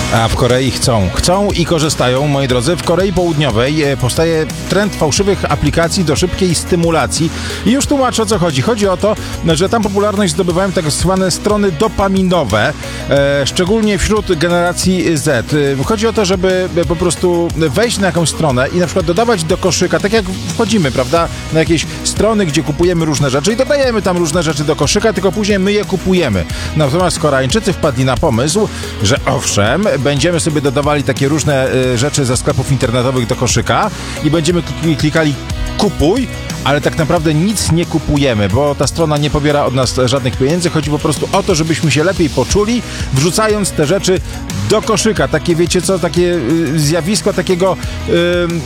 A w Korei chcą i korzystają, moi drodzy. W Korei Południowej powstaje trend fałszywych aplikacji do szybkiej stymulacji. I już tłumaczę, o co chodzi. Chodzi o to, że tam popularność zdobywają tak zwane strony dopaminowe, szczególnie wśród generacji Z. Chodzi o to, żeby po prostu wejść na jakąś stronę i na przykład dodawać do koszyka, tak jak wchodzimy, prawda, na jakieś strony, gdzie kupujemy różne rzeczy i dodajemy tam różne rzeczy do koszyka, tylko później my je kupujemy. Natomiast Koreańczycy wpadli na pomysł, że owszem, będziemy sobie dodawali takie różne rzeczy ze sklepów internetowych do koszyka i będziemy klikali kupuj, ale tak naprawdę nic nie kupujemy, bo ta strona nie pobiera od nas żadnych pieniędzy. Chodzi po prostu o to, żebyśmy się lepiej poczuli, wrzucając te rzeczy do koszyka. Takie, wiecie co, takie zjawisko takiego